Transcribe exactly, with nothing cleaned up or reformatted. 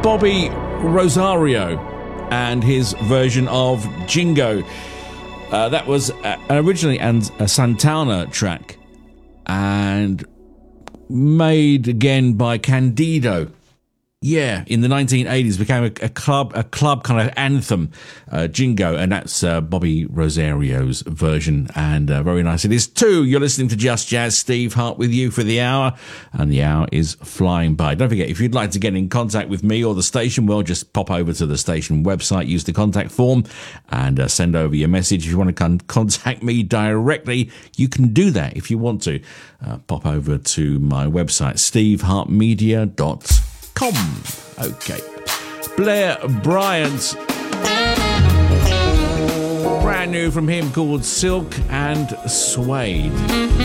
Bobby Rosario and his version of Jingo. Uh, that was uh, originally and a Santana track and made again by Candido. Yeah, in the nineteen eighties became a, a club a club kind of anthem, uh, Jingo, and that's uh, Bobby Rosario's version, and uh, very nice it is too. You're listening to Just Jazz, Steve Hart with you for the hour, and the hour is flying by. Don't forget, if you'd like to get in contact with me or the station, well, just pop over to the station website, use the contact form, and uh, send over your message. If you want to con- contact me directly, you can do that if you want to. Uh, pop over to my website, steve hart media dot com. Okay. Blair Bryant. Brand new from him called Silk and Suede.